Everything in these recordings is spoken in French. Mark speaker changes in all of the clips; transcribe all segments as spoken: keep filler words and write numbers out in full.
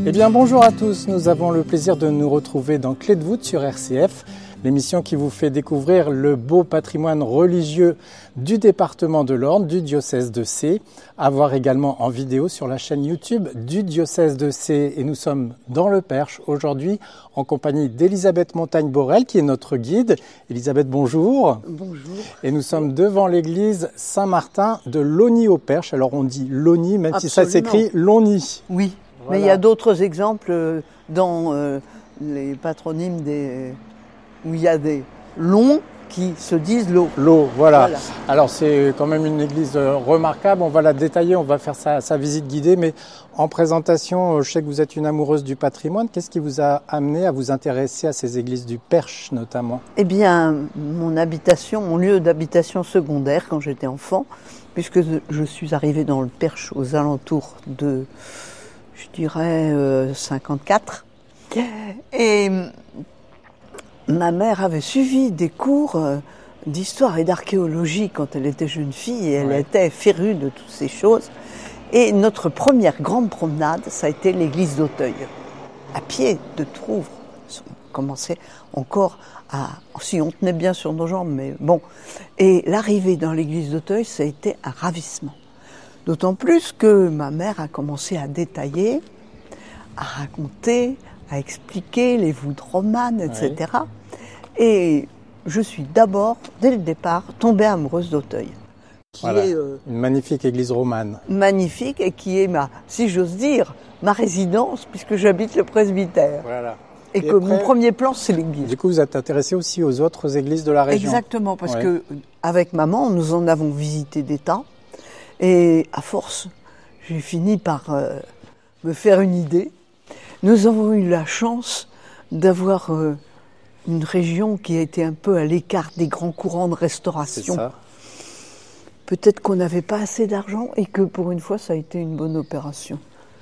Speaker 1: Eh bien bonjour à tous, nous avons le plaisir de nous retrouver dans Clé de voûte sur R C F, l'émission qui vous fait découvrir le beau patrimoine religieux du département de l'Orne, du diocèse de Sées, à voir également en vidéo sur la chaîne YouTube du diocèse de Sées. Et nous sommes dans le Perche aujourd'hui en compagnie d'Elisabeth Montagne-Borel qui est notre guide. Elisabeth, bonjour.
Speaker 2: Bonjour.
Speaker 1: Et nous sommes devant l'église Saint-Martin de Logny au Perche. Alors on dit Logny, même Absolument. Si ça s'écrit Logny.
Speaker 2: Oui.
Speaker 1: Voilà.
Speaker 2: Mais il y a d'autres exemples dans euh, les patronymes des, où il y a des longs qui se disent l'eau.
Speaker 1: L'eau, voilà. voilà. Alors c'est quand même une église remarquable, on va la détailler, on va faire sa, sa visite guidée, mais en présentation, je sais que vous êtes une amoureuse du patrimoine. Qu'est-ce qui vous a amené à vous intéresser à ces églises du Perche notamment?
Speaker 2: Eh bien, mon habitation, mon lieu d'habitation secondaire quand j'étais enfant, puisque je suis arrivée dans le Perche aux alentours de... je dirais euh, cinquante-quatre. Et ma mère avait suivi des cours euh, d'histoire et d'archéologie quand elle était jeune fille et elle ouais. était férue de toutes ces choses. Et notre première grande promenade, ça a été l'église d'Auteuil. À pied de Trouvres. On commençait encore à... Si on tenait bien sur nos jambes, mais bon. Et l'arrivée dans l'église d'Auteuil, ça a été un ravissement. D'autant plus que ma mère a commencé à détailler, à raconter, à expliquer les voûtes romanes, et cetera. Oui. Et je suis d'abord, dès le départ, tombée amoureuse d'Auteuil.
Speaker 1: Qui voilà, est euh, une magnifique église romane.
Speaker 2: Magnifique et qui est, ma, si j'ose dire, ma résidence, puisque j'habite le presbytère.
Speaker 1: Voilà.
Speaker 2: Et, et que après, mon premier plan, c'est l'église.
Speaker 1: Du coup, vous êtes intéressé aussi aux autres églises de la région.
Speaker 2: Exactement, parce ouais. que avec maman, nous en avons visité des tas. Et à force, j'ai fini par euh, me faire une idée. Nous avons eu la chance d'avoir euh, une région qui a été un peu à l'écart des grands courants de restauration.
Speaker 1: C'est ça.
Speaker 2: Peut-être qu'on n'avait pas assez d'argent et que pour une fois, ça a été une bonne opération.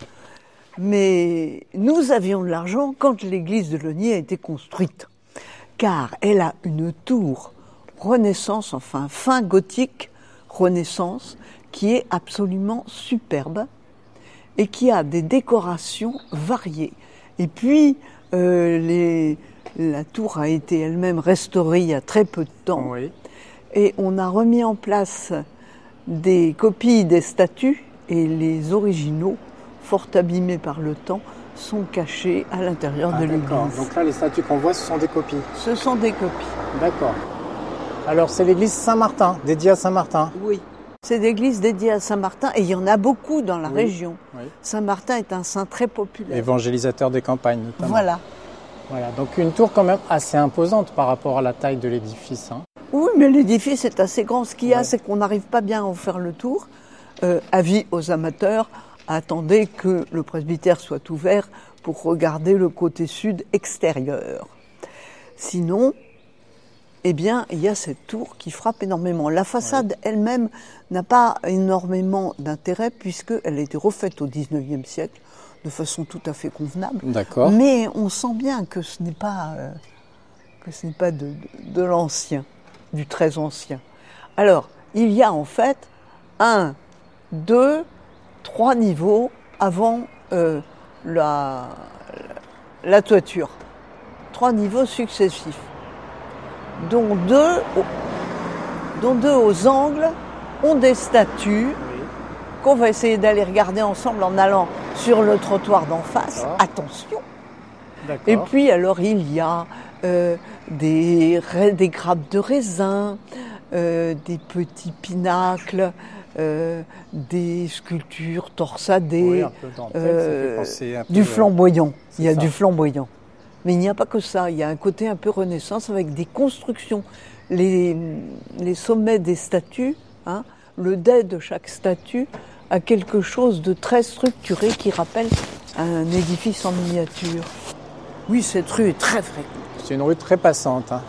Speaker 2: Mais nous avions de l'argent quand l'église de Logny a été construite. Car elle a une tour Renaissance, enfin fin gothique, Renaissance, qui est absolument superbe et qui a des décorations variées. Et puis, euh, les, la tour a été elle-même restaurée il y a très peu de temps.
Speaker 1: Oui.
Speaker 2: Et on a remis en place des copies des statues et les originaux, fort abîmés par le temps, sont cachés à l'intérieur ah, de l'église.
Speaker 1: Donc là, les statues qu'on voit, ce sont des copies? Ce
Speaker 2: sont des copies.
Speaker 1: D'accord. Alors, c'est l'église Saint-Martin, dédiée à Saint-Martin?
Speaker 2: Oui. C'est l'église dédiée à Saint-Martin et il y en a beaucoup dans la oui, région. Oui. Saint-Martin est un saint très populaire.
Speaker 1: Évangélisateur des campagnes notamment.
Speaker 2: Voilà.
Speaker 1: Voilà. Donc une tour quand même assez imposante par rapport à la taille de l'édifice. Hein.
Speaker 2: Oui, mais l'édifice est assez grand. Ce qu'il y a, ouais. c'est qu'on n'arrive pas bien à en faire le tour. Euh, avis aux amateurs, attendez que le presbytère soit ouvert pour regarder le côté sud extérieur. Sinon... eh bien, il y a cette tour qui frappe énormément. La façade ouais. elle-même n'a pas énormément d'intérêt puisqu'elle a été refaite au dix-neuvième siècle de façon tout à fait convenable.
Speaker 1: D'accord.
Speaker 2: Mais on sent bien que ce n'est pas, euh, que ce n'est pas de, de, de l'ancien, du très ancien. Alors, il y a en fait un, deux, trois niveaux avant euh, la, la toiture. Trois niveaux successifs. Dont deux, dont deux aux angles ont des statues oui. qu'on va essayer d'aller regarder ensemble en allant sur le trottoir d'en face. D'accord. Attention.
Speaker 1: D'accord.
Speaker 2: Et puis alors il y a euh, des, des grappes de raisin, euh, des petits pinacles, euh, des sculptures torsadées,
Speaker 1: oui, un peu dentelle,
Speaker 2: euh,
Speaker 1: ça fait penser un peu
Speaker 2: du flamboyant. Il y a
Speaker 1: ça.
Speaker 2: du flamboyant. Mais il n'y a pas que ça, il y a un côté un peu Renaissance avec des constructions. Les, les sommets des statues, hein, le dais de chaque statue a quelque chose de très structuré qui rappelle un édifice en miniature. Oui, cette rue est très fréquente.
Speaker 1: C'est une rue très passante. Hein.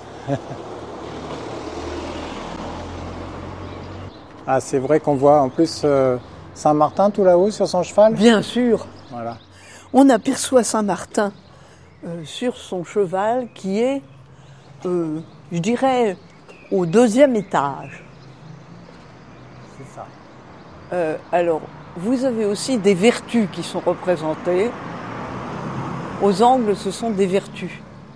Speaker 1: Ah, c'est vrai qu'on voit en plus euh, Saint-Martin tout là-haut sur son cheval?
Speaker 2: Bien sûr.
Speaker 1: Voilà.
Speaker 2: On aperçoit Saint-Martin Euh, sur son cheval qui est, euh, je dirais, au deuxième étage.
Speaker 1: C'est ça.
Speaker 2: Euh, alors, vous avez aussi des vertus qui sont représentées. aux angles, ce sont des vertus.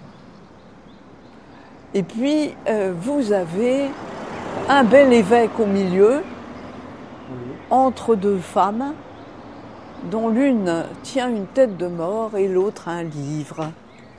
Speaker 2: Et puis, euh, vous avez un bel évêque au milieu, oui. entre deux femmes, dont l'une tient une tête de mort et l'autre un livre.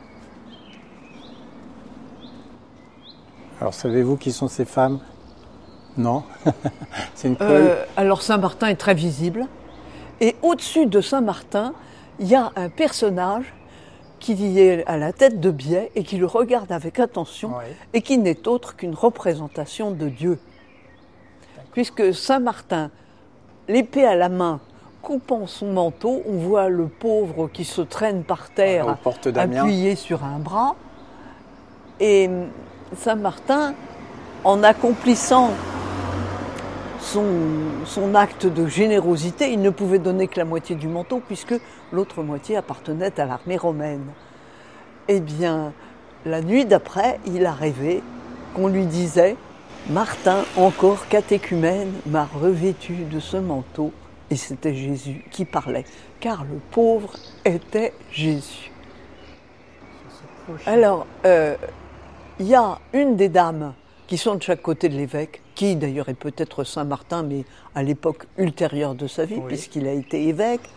Speaker 1: Alors, savez-vous qui sont ces femmes? Non. C'est une
Speaker 2: euh, Alors, Saint-Martin est très visible. Et au-dessus de Saint-Martin, il y a un personnage qui est à la tête de biais et qui le regarde avec attention, oui. et qui n'est autre qu'une représentation de Dieu. Puisque Saint-Martin, l'épée à la main, coupant son manteau, on voit le pauvre qui se traîne par terre, appuyé sur un bras. Et Saint-Martin, en accomplissant son, son acte de générosité, il ne pouvait donner que la moitié du manteau, puisque l'autre moitié appartenait à l'armée romaine. Eh bien, la nuit d'après, il a rêvé qu'on lui disait « Martin, encore catéchumène, m'a revêtu de ce manteau ». Et c'était Jésus qui parlait, car le pauvre était Jésus. Alors, euh, il y a une des dames qui sont de chaque côté de l'évêque, qui d'ailleurs est peut-être Saint-Martin, mais à l'époque ultérieure de sa vie, oui. puisqu'il a été évêque.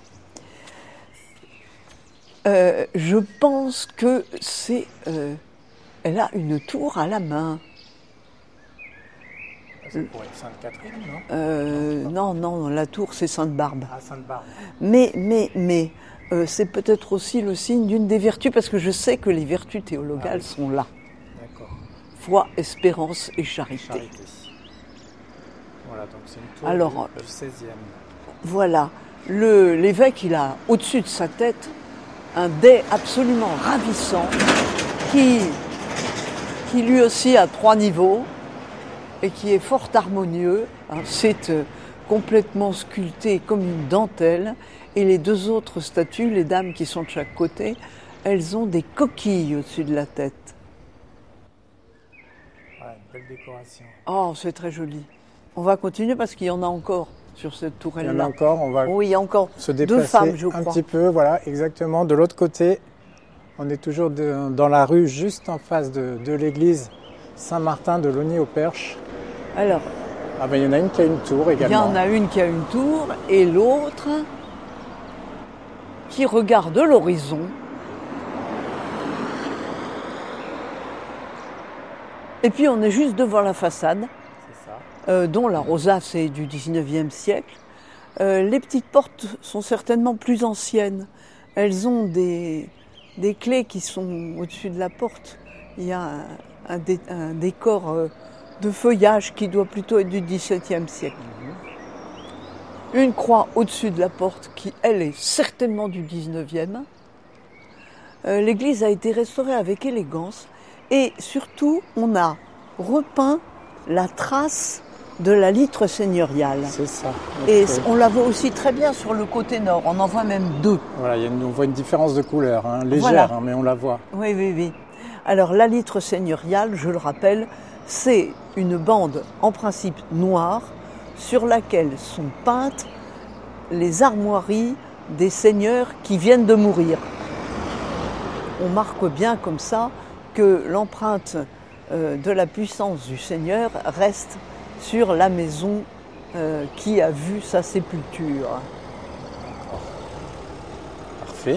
Speaker 2: Euh, je pense que c'est... Euh, elle a une tour à la main.
Speaker 1: Ça pourrait être Sainte-Catherine, non
Speaker 2: euh, non, non, non, la tour c'est Sainte-Barbe.
Speaker 1: Ah, Sainte-Barbe.
Speaker 2: Mais, mais, mais, euh, c'est peut-être aussi le signe d'une des vertus, parce que je sais que les vertus théologales ah, oui. sont là.
Speaker 1: D'accord.
Speaker 2: Foi, espérance et charité.
Speaker 1: charité. Voilà, donc c'est une tour
Speaker 2: Alors,
Speaker 1: du seizième.
Speaker 2: Voilà, le, l'évêque, il a au-dessus de sa tête un dais absolument ravissant qui, qui lui aussi a trois niveaux et qui est fort harmonieux. C'est euh, complètement sculpté comme une dentelle. Et les deux autres statues, les dames qui sont de chaque côté, elles ont des coquilles au-dessus de la tête.
Speaker 1: Ouais, une belle décoration.
Speaker 2: Oh, c'est très joli. On va continuer parce qu'il y en a encore sur cette tourelle-là.
Speaker 1: Il y en a encore, on va
Speaker 2: oui, il y a encore
Speaker 1: se déplacer
Speaker 2: deux femmes, je
Speaker 1: un
Speaker 2: crois.
Speaker 1: petit peu, voilà, exactement. De l'autre côté, on est toujours de, dans la rue juste en face de, de l'église Saint-Martin de Logny-au-Perche.
Speaker 2: Alors,
Speaker 1: ah ben, il y en a une qui a une tour également.
Speaker 2: Il y en a une qui a une tour et l'autre qui regarde l'horizon. Et puis on est juste devant la façade,
Speaker 1: c'est ça.
Speaker 2: Euh, dont la rosace est du dix-neuvième siècle. Euh, les petites portes sont certainement plus anciennes. Elles ont des, des clés qui sont au-dessus de la porte. Il y a un, un, dé, un décor euh, de feuillage qui doit plutôt être du dix-septième siècle. Mmh. Une croix au-dessus de la porte qui, elle, est certainement du dix-neuvième. Euh, l'église a été restaurée avec élégance et surtout, on a repeint la trace de la litre seigneuriale.
Speaker 1: C'est ça.
Speaker 2: Et on la voit aussi très bien sur le côté nord. On en voit même deux.
Speaker 1: Voilà, il y a une, on voit une différence de couleur, hein, légère,
Speaker 2: voilà.
Speaker 1: hein, mais on la voit.
Speaker 2: Oui, oui, oui. Alors, la litre seigneuriale, je le rappelle, c'est une bande, en principe noire, sur laquelle sont peintes les armoiries des seigneurs qui viennent de mourir. On marque bien comme ça que l'empreinte euh, de la puissance du Seigneur reste sur la maison euh, qui a vu sa sépulture.
Speaker 1: Parfait.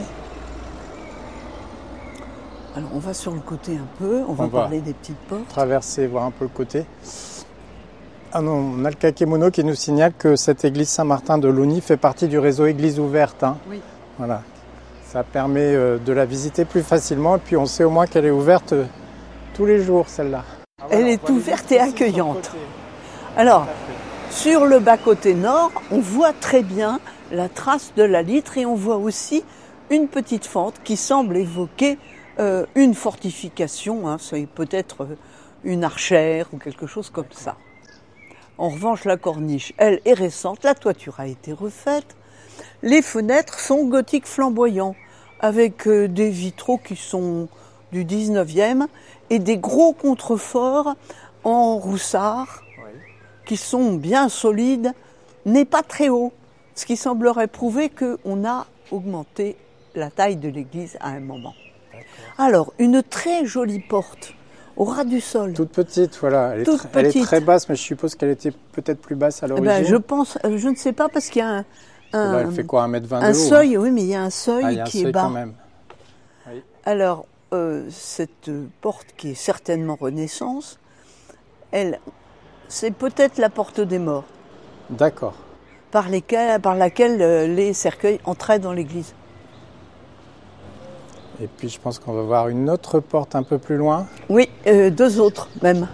Speaker 2: Alors on va sur le côté un peu, on va, on va parler des petites portes.
Speaker 1: Traverser, voir un peu le côté. Ah non, on a le kakémono qui nous signale que cette église Saint-Martin de Logny fait partie du réseau Église ouverte. Hein.
Speaker 2: Oui.
Speaker 1: Voilà. Ça permet euh, de la visiter plus facilement et puis on sait au moins qu'elle est ouverte euh, tous les jours, celle-là.
Speaker 2: Ah, voilà, elle est ouverte et accueillante. Alors, sur le bas-côté nord, on voit très bien la trace de la litre et on voit aussi une petite fente qui semble évoquer euh, une fortification, hein, c'est peut-être une archère ou quelque chose comme ça. En revanche, la corniche, elle, est récente, la toiture a été refaite. Les fenêtres sont gothiques flamboyants, avec euh, des vitraux qui sont du dix-neuvième et des gros contreforts en roussard, oui. qui sont bien solides, n'est pas très haut, ce qui semblerait prouver qu'on a augmenté la taille de l'église à un moment. Alors, une très jolie porte au ras du sol.
Speaker 1: Toute petite, voilà. Elle est,
Speaker 2: Toute
Speaker 1: très, elle est
Speaker 2: petite.
Speaker 1: très basse, mais je suppose qu'elle était peut-être plus basse à
Speaker 2: Eh
Speaker 1: l'origine.
Speaker 2: ben, je pense, euh, je ne sais pas parce qu'il y a un, un,
Speaker 1: Là, elle fait quoi, un mètre vingt de
Speaker 2: un
Speaker 1: haut,
Speaker 2: seuil,
Speaker 1: hein.
Speaker 2: oui, mais il y a un seuil
Speaker 1: Ah, il y a un
Speaker 2: qui
Speaker 1: seuil
Speaker 2: est bas.
Speaker 1: quand même. Oui.
Speaker 2: Alors, euh, cette porte qui est certainement Renaissance, elle, c'est peut-être la porte des morts,
Speaker 1: D'accord.
Speaker 2: par, lesquelles, par laquelle euh, les cercueils entraient dans l'église.
Speaker 1: Et puis je pense qu'on va voir une autre porte un peu plus loin.
Speaker 2: Oui, euh, deux autres même.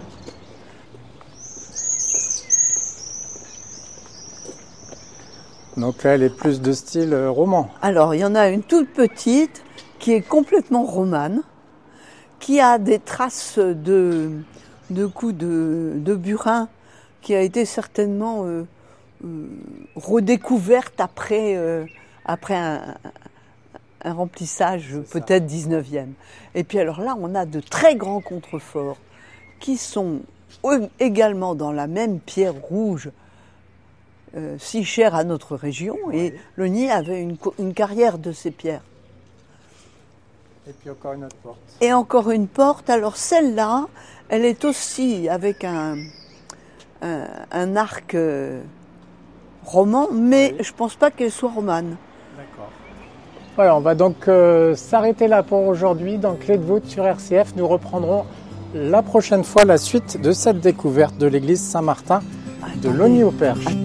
Speaker 1: Donc là, elle est plus de style euh, roman.
Speaker 2: Alors, il y en a une toute petite qui est complètement romane, qui a des traces de, de coups de, de burin, qui a été certainement euh, euh, redécouverte après, euh, après un, un remplissage peut-être dix-neuvième. Et puis alors là, on a de très grands contreforts qui sont également dans la même pierre rouge, euh, si chère à notre région, et le Nied avait une, une carrière de ces pierres.
Speaker 1: Et puis encore une autre porte.
Speaker 2: Et encore une porte, alors celle-là, elle est aussi avec un, un, un arc euh, roman, mais oui. Je ne pense pas qu'elle soit romane.
Speaker 1: D'accord. Voilà, on va donc euh, s'arrêter là pour aujourd'hui dans Clé de voûte sur R C F. Nous reprendrons la prochaine fois la suite de cette découverte de l'église Saint-Martin de Logny-au-Perche.